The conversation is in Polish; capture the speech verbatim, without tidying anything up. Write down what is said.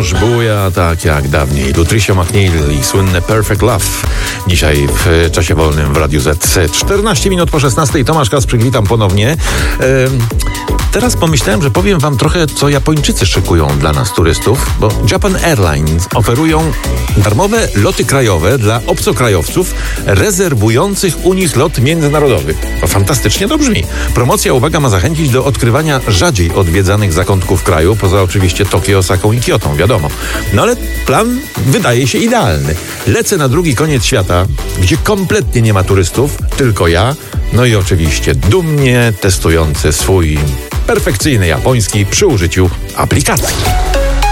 wciąż buja tak jak dawniej. Lutricia McNeil i słynne Perfect Love. Dzisiaj w czasie wolnym w Radiu Z. czternaście minut po szesnastej. Tomasz Kasprzyk, witam ponownie. E, teraz pomyślałem, że powiem wam trochę, co Japończycy szykują dla nas turystów, bo Japan Airlines oferują darmowe loty krajowe dla obcokrajowców rezerwujących u nich lot międzynarodowy. To fantastycznie to brzmi. Promocja, uwaga, ma zachęcić do odkrywania rzadziej odwiedzanych zakątków kraju, poza oczywiście Tokio, Osaką i Kiotą, wiadomo. No ale plan wydaje się idealny. Lecę na drugi koniec świata, gdzie kompletnie nie ma turystów, tylko ja, no i oczywiście dumnie testujący swój perfekcyjny japoński przy użyciu aplikacji.